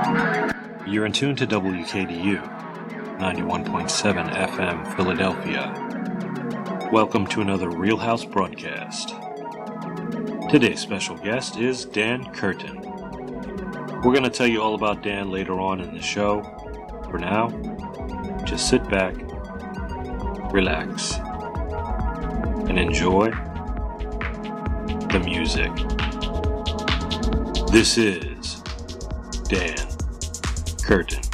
You're in tune to WKDU, 91.7 FM Philadelphia. Welcome to another Real House broadcast. Today's special guest is Dan Curtin. We're going to tell you all about Dan later on in the show. For now, just sit back, relax, and enjoy the music. This is Dan Curtin.